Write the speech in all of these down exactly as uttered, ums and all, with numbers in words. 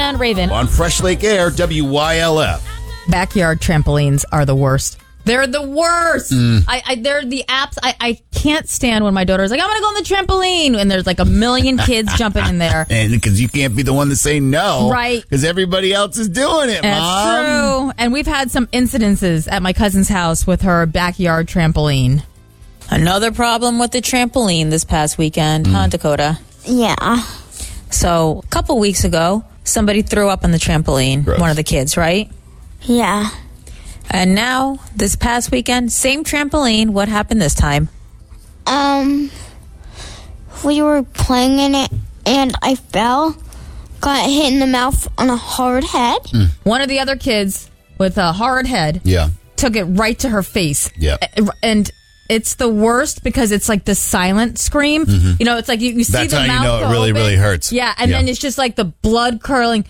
and Raven. On Fresh Lake Air, W Y L F. Backyard trampolines are the worst. They're the worst. Mm. I, I they're the apps. I, I can't stand when my daughter's like, I'm gonna go on the trampoline, and there's like a million kids jumping in there. And because you can't be the one to say no, right? Because everybody else is doing it. That's Mom. true. And we've had some incidences at my cousin's house with her backyard trampoline. Another problem with the trampoline this past weekend, Mm. huh, Dakota? Yeah. So a couple weeks ago, somebody threw up on the trampoline. Gross. One of the kids, right? Yeah. And now, this past weekend, same trampoline. What happened this time? Um, we were playing in it, and I fell, got hit in the mouth on a hard head. Mm. One of the other kids with a hard head Yeah. took it right to her face. Yeah. And it's the worst because it's like the silent scream. Mhm. You know, it's like you, you see That's the how you mouth know it go really, open. really hurts. Yeah, and Yeah. then it's just like the blood curdling.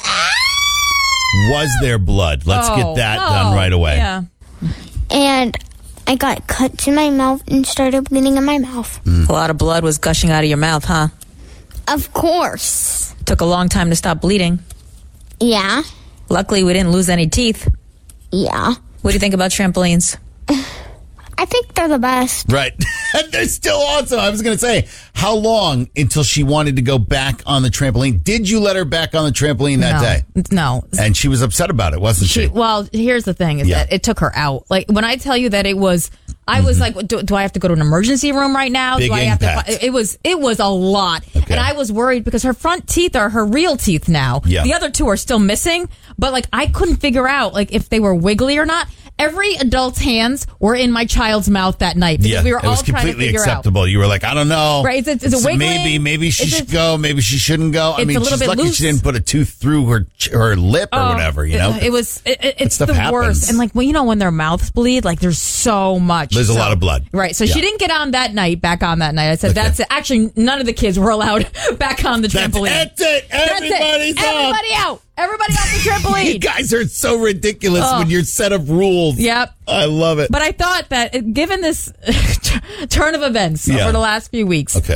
Was there blood? Let's Oh, get that no. done right away. Yeah. And I got cuts in my mouth and started bleeding in my mouth. Mm. A lot of blood was gushing out of your mouth, huh? Of course. Took a long time to stop bleeding. Yeah. Luckily, we didn't lose any teeth. Yeah. What do you think about trampolines? I think they're the best. Right. They're still awesome. I was going to say, how long until she wanted to go back on the trampoline? Did you let her back on the trampoline that no, day? No. And she was upset about it, wasn't she? She, well, here's the thing: is Yeah. that it took her out. Like when I tell you that it was, I was like, do, do I have to go to an emergency room right now? Big do I have impact. to? It was, it was a lot, Okay. and I was worried because her front teeth are her real teeth now. Yeah. The other two are still missing, but like I couldn't figure out like if they were wiggly or not. Every adult's hands were in my child's mouth that night because Yeah, we were it all was trying to completely figure acceptable. You were like, I don't know. Right, is it- is it It's wiggling? Maybe, maybe she Is should it- go. Maybe she shouldn't go. I It's mean, a little she's bit lucky loose. she didn't put a tooth through her her lip or out. whatever. You know, it, it was. It, it- it's stuff the happens. worst. And like, well, you know, when their mouths bleed, like there's so much. There's a So- lot of blood. Right. So Yeah. she didn't get on that night. Back on that night. I said, Okay. "That's it." Actually, none of the kids were allowed back on the That's, trampoline. that's it. That's it. Everybody's up. Everybody out. Everybody off the trampoline. You guys are so ridiculous Oh. with your set of rules. Yep. I love it. But I thought that, uh, given this turn of events Yeah. over the last few weeks, Okay.